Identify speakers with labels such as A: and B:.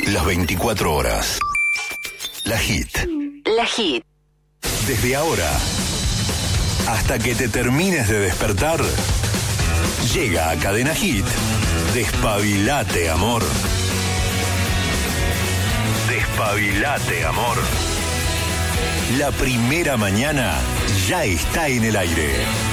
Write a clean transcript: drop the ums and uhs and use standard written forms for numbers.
A: Las 24 horas. La Hit.
B: La Hit.
A: Desde ahora hasta que te termines de despertar, llega a Cadena Hit. Despabilate, amor. Despabilate, amor. La primera mañana ya está en el aire.